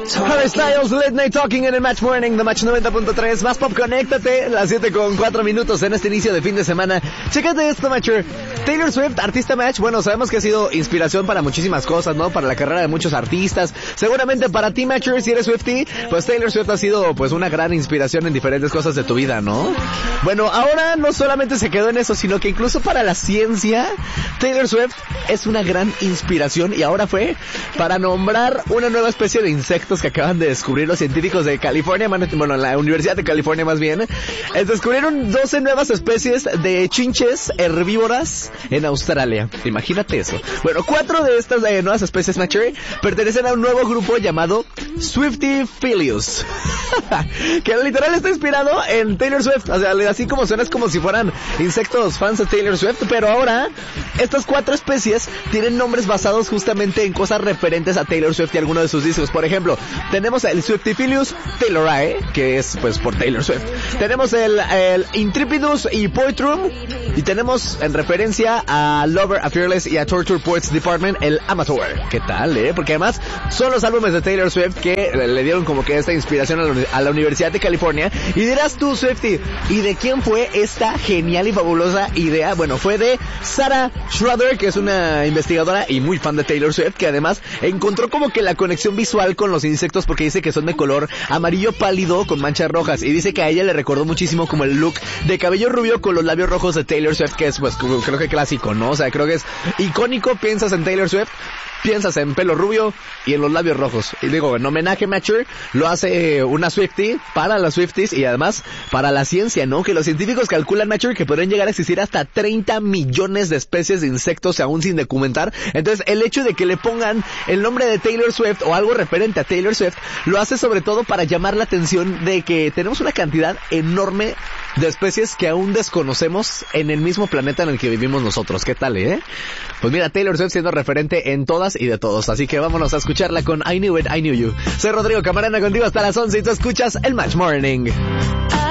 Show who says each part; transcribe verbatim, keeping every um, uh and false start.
Speaker 1: Harry Styles, Late Night Talking en el Match Morning, The Match noventa punto tres. Más pop, conéctate, las siete con cuatro minutos en este inicio de fin de semana. Chécate esto, Matcher. Taylor Swift, artista Match, bueno, sabemos que ha sido inspiración para muchísimas cosas, ¿no? Para la carrera de muchos artistas. Seguramente para ti, Matcher, si eres Swiftie, pues Taylor Swift ha sido, pues, una gran inspiración en diferentes cosas de tu vida, ¿no? Bueno, ahora no solamente se quedó en eso, sino que incluso para la ciencia, Taylor Swift es una gran inspiración, y ahora fue para nombrar una nueva especie de insectos que acaban de descubrir los científicos de California, bueno, la Universidad de California más bien. Eh, descubrieron doce nuevas especies de chinches herbívoras en Australia. Imagínate eso. Bueno, cuatro de estas eh, nuevas especies, Matcher, pertenecen a un nuevo grupo llamado Swiftophilus, que literal está inspirado en Taylor Swift. O sea, así como suena, es como si fueran insectos fans de Taylor Swift, pero ahora estas cuatro especies tienen nombres basados justamente en cosas referentes a Taylor Swift y algunos de sus discos. Por ejemplo, tenemos el Swiftophilus taylorae, que es pues por Taylor Swift. Tenemos el, el Intrepidus y Poetrum, y tenemos en referencia a Lover, a Fearless y a Torture Poets Department el Amateur. ¿Qué tal, eh? Porque además son los álbumes de Taylor Swift que le dieron como que esta inspiración a la, a la Universidad de California. Y dirás tú, Swiftie, ¿y de quién fue esta genial y fabulosa idea? Bueno, fue de Sarah Schroeder, que es una investigadora y muy fan de Taylor Swift, que además encontró como que la conexión visual con los insectos, porque dice que son de color amarillo pálido con manchas rojas, y dice que a ella le recordó muchísimo como el look de cabello rubio con los labios rojos de Taylor Swift, que es pues creo que clásico, ¿no? O sea, creo que es icónico. Piensas en Taylor Swift, piensas en pelo rubio y en los labios rojos. Y digo, en homenaje, Matcher, lo hace una Swiftie para las Swifties y además para la ciencia, ¿no? Que los científicos calculan, Matcher, que podrían llegar a existir hasta treinta millones de especies de insectos aún sin documentar. Entonces, el hecho de que le pongan el nombre de Taylor Swift o algo referente a Taylor Swift lo hace sobre todo para llamar la atención de que tenemos una cantidad enorme de especies que aún desconocemos en el mismo planeta en el que vivimos nosotros. ¿Qué tal, eh? Pues mira, Taylor Swift siendo referente en todas y de todos. Así que vámonos a escucharla con I Knew It, I Knew You. Soy Rodrigo Camarena contigo hasta las once y tú escuchas el Match Morning.